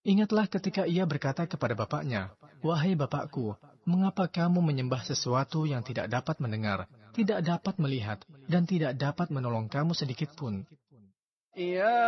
Ingatlah ketika ia berkata kepada bapaknya, "Wahai bapakku, mengapa kamu menyembah sesuatu yang tidak dapat mendengar, tidak dapat melihat, dan tidak dapat menolong kamu sedikit pun?"